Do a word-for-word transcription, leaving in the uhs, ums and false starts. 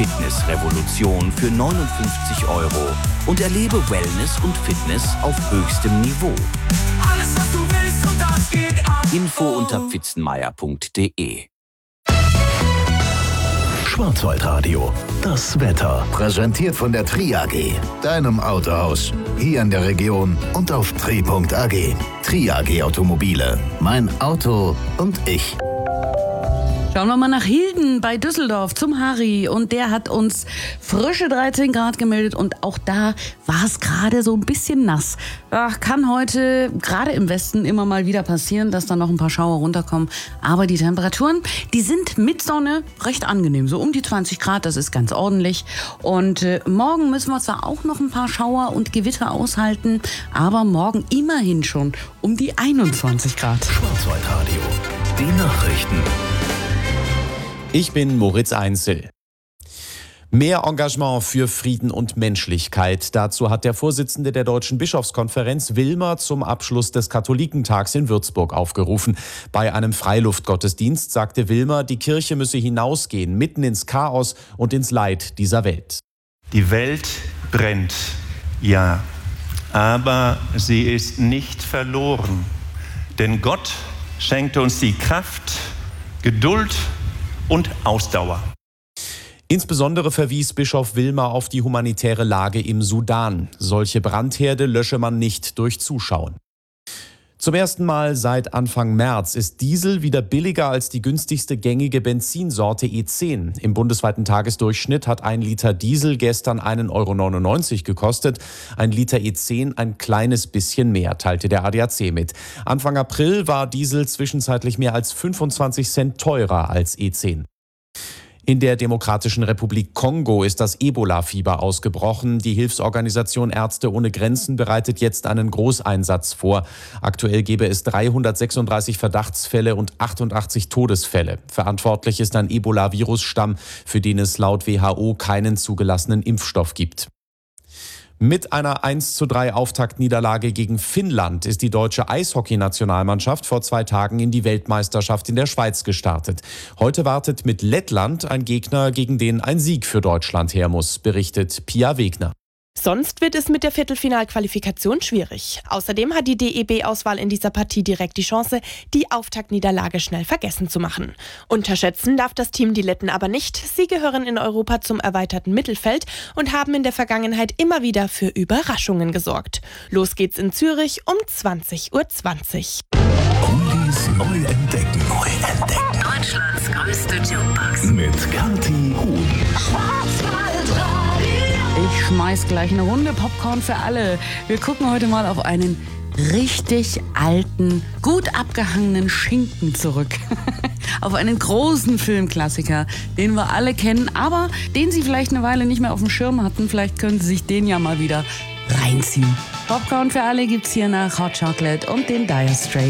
Fitnessrevolution für neunundfünfzig Euro und erlebe Wellness und Fitness auf höchstem Niveau. Alles, was du willst und das geht ab. Info unter pfitzenmeier punkt de. Schwarzwaldradio, das Wetter. Präsentiert von der Tri A G, deinem Autohaus. Hier in der Region und auf tri punkt a g. Tri A G Automobile. Mein Auto und ich. Schauen wir mal nach Hilden bei Düsseldorf zum Harry. Und der hat uns frische dreizehn Grad gemeldet. Und auch da war es gerade so ein bisschen nass. Ach, kann heute gerade im Westen immer mal wieder passieren, dass da noch ein paar Schauer runterkommen. Aber die Temperaturen, die sind mit Sonne recht angenehm. So um die zwanzig Grad, das ist ganz ordentlich. Und äh, morgen müssen wir zwar auch noch ein paar Schauer und Gewitter aushalten. Aber morgen immerhin schon um die einundzwanzig Grad. Schwarzwaldradio, die Nachrichten. Ich bin Moritz Einzel. Mehr Engagement für Frieden und Menschlichkeit. Dazu hat der Vorsitzende der Deutschen Bischofskonferenz Wilmer zum Abschluss des Katholikentags in Würzburg aufgerufen. Bei einem Freiluftgottesdienst sagte Wilmer, die Kirche müsse hinausgehen, mitten ins Chaos und ins Leid dieser Welt. Die Welt brennt, ja, aber sie ist nicht verloren. Denn Gott schenkte uns die Kraft, Geduld und Ausdauer. Insbesondere verwies Bischof Wilmer auf die humanitäre Lage im Sudan. Solche Brandherde lösche man nicht durch Zuschauen. Zum ersten Mal seit Anfang März ist Diesel wieder billiger als die günstigste gängige Benzinsorte E zehn. Im bundesweiten Tagesdurchschnitt hat ein Liter Diesel gestern einen Euro neunundneunzig gekostet. Ein Liter E zehn ein kleines bisschen mehr, teilte der A D A C mit. Anfang April war Diesel zwischenzeitlich mehr als fünfundzwanzig Cent teurer als E zehn. In der Demokratischen Republik Kongo ist das Ebola-Fieber ausgebrochen. Die Hilfsorganisation Ärzte ohne Grenzen bereitet jetzt einen Großeinsatz vor. Aktuell gebe es dreihundertsechsunddreißig Verdachtsfälle und achtundachtzig Todesfälle. Verantwortlich ist ein Ebola-Virusstamm, für den es laut W H O keinen zugelassenen Impfstoff gibt. Mit einer eins zu drei Auftaktniederlage gegen Finnland ist die deutsche Eishockey-Nationalmannschaft vor zwei Tagen in die Weltmeisterschaft in der Schweiz gestartet. Heute wartet mit Lettland ein Gegner, gegen den ein Sieg für Deutschland her muss, berichtet Pia Wegner. Sonst wird es mit der Viertelfinalqualifikation schwierig. Außerdem hat die D E B-Auswahl in dieser Partie direkt die Chance, die Auftaktniederlage schnell vergessen zu machen. Unterschätzen darf das Team die Letten aber nicht. Sie gehören in Europa zum erweiterten Mittelfeld und haben in der Vergangenheit immer wieder für Überraschungen gesorgt. Los geht's in Zürich um zwanzig Uhr zwanzig. Oldies neu entdecken. Neu entdecken. Deutschlands größte Jukebox. Mit Kathi Huhn. Ich schmeiß gleich eine Runde Popcorn für alle. Wir gucken heute mal auf einen richtig alten, gut abgehangenen Schinken zurück. Auf einen großen Filmklassiker, den wir alle kennen, aber den Sie vielleicht eine Weile nicht mehr auf dem Schirm hatten. Vielleicht können Sie sich den ja mal wieder reinziehen. Popcorn für alle gibt's hier nach Hot Chocolate und den Dire Straits.